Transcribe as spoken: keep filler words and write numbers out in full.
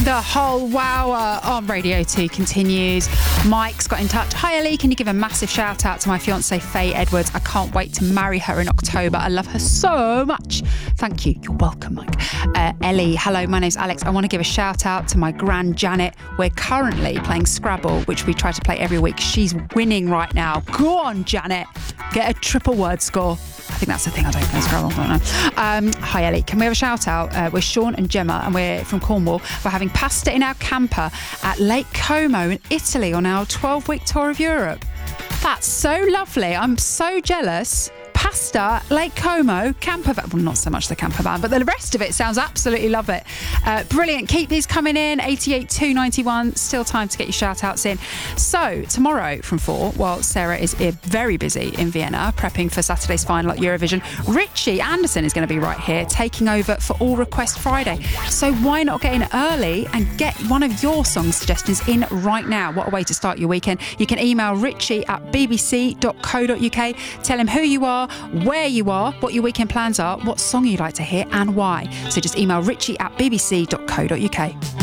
The whole wow on Radio two continues. Mike's got in touch. Hi Ellie, can you give a massive shout out to my fiancée Faye Edwards? I can't wait to marry her in October. I love her so much. Thank you. You're welcome, Mike. Uh, Ellie, hello, my name's Alex. I want to give a shout out to my gran Janet. We're currently playing Scrabble, which we try to play every week. She's winning right now. Go on, Janet. Get a triple word score. I think that's the thing. I don't play Scrabble. I don't know. Um, hi, Ellie. Can we have a shout out? Uh, we're Sean and Gemma, and we're from Cornwall. We're having pasta in our camper at Lake Como in Italy on our twelve-week tour of Europe. That's so lovely. I'm so jealous. Pasta, Lake Como, camper van. Well, not so much the camper van, but the rest of it sounds absolutely love it. Uh, brilliant. Keep these coming in. eighty-eight two ninety-one. Still time to get your shout outs in. So tomorrow from four, while Sarah is very busy in Vienna prepping for Saturday's final at Eurovision, Richie Anderson is going to be right here taking over for All Request Friday. So why not get in early and get one of your song suggestions in right now? What a way to start your weekend. You can email richie at b b c dot co dot u k. Tell him who you are, where you are, what your weekend plans are, what song you'd like to hear and why. So just email richie at b b c dot co dot u k.